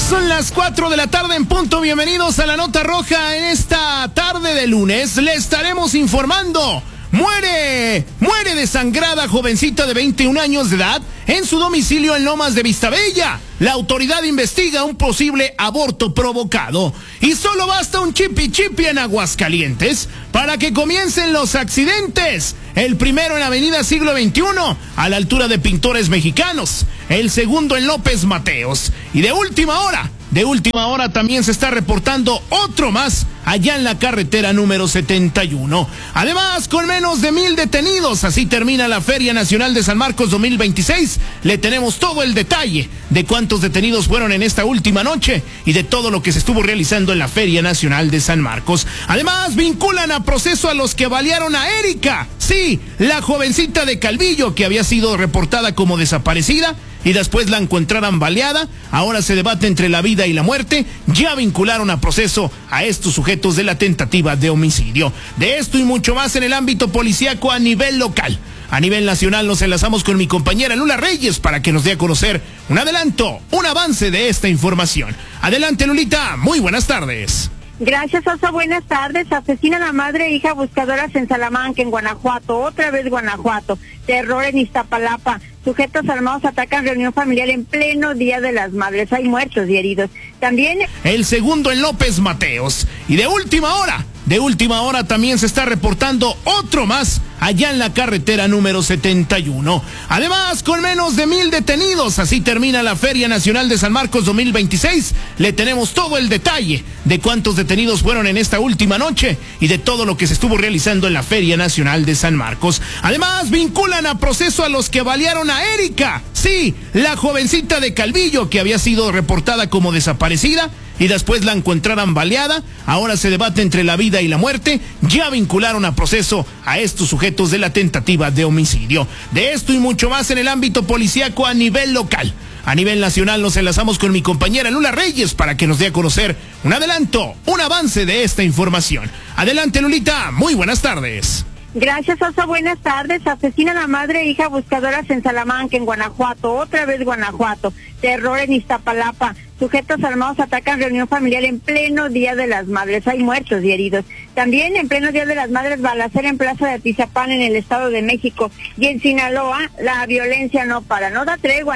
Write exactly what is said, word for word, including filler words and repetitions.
Son las cuatro de la tarde en punto. Bienvenidos a la Nota Roja. En esta tarde de lunes le estaremos informando. Muere, muere desangrada jovencita de veintiún años de edad en su domicilio en Lomas de Vistabella. La autoridad investiga un posible aborto provocado. Y solo basta un chipi chipi en Aguascalientes para que comiencen los accidentes. El primero en Avenida Siglo veintiuno, a la altura de Pintores Mexicanos. El segundo en López Mateos. Y de última hora, de última hora también se está reportando otro más allá en la carretera número setenta y uno. Además, con menos de mil detenidos, así termina la Feria Nacional de San Marcos dos mil veintiséis. Le tenemos todo el detalle de cuántos detenidos fueron en esta última noche y de todo lo que se estuvo realizando en la Feria Nacional de San Marcos. Además, vinculan a proceso a los que balearon a Erika. Sí, la jovencita de Calvillo que había sido reportada como desaparecida y después la encontraron baleada. Ahora se debate entre la vida y la muerte. Ya vincularon a proceso a estos sujetos de la tentativa de homicidio. De esto y mucho más en el ámbito policíaco a nivel local. A nivel nacional nos enlazamos con mi compañera Lula Reyes para que nos dé a conocer un adelanto, un avance de esta información. Adelante, Lulita, muy buenas tardes. Gracias, Oso, buenas tardes. Asesinan a madre e hija buscadoras en Salamanca, en Guanajuato, otra vez Guanajuato. Terror en Iztapalapa. Sujetos armados atacan reunión familiar en pleno Día de las Madres. Hay muertos y heridos. También el segundo en López Mateos. Y de última hora, de última hora también se está reportando otro más allá en la carretera número setenta y uno. Además, con menos de mil detenidos, así termina la Feria Nacional de San Marcos dos mil veintiséis. Le tenemos todo el detalle de cuántos detenidos fueron en esta última noche y de todo lo que se estuvo realizando en la Feria Nacional de San Marcos. Además, vinculan a proceso a los que balearon a Erika. Sí, la jovencita de Calvillo que había sido reportada como desaparecida y después la encontraron baleada. Ahora se debate entre la vida y la muerte. Ya vincularon a proceso a estos sujetos de la tentativa de homicidio. De esto y mucho más en el ámbito policíaco a nivel local. A nivel nacional nos enlazamos con mi compañera Lula Reyes para que nos dé a conocer un adelanto, un avance de esta información. Adelante, Lulita, muy buenas tardes. Gracias, Oso, buenas tardes. Asesinan a madre e hija buscadoras en Salamanca, en Guanajuato, otra vez Guanajuato. Terror en Iztapalapa. Sujetos armados atacan reunión familiar en pleno Día de las Madres. Hay muertos y heridos. También en pleno Día de las Madres, balacera en Plaza de Atizapán, en el Estado de México. Y en Sinaloa, la violencia no para, no da tregua.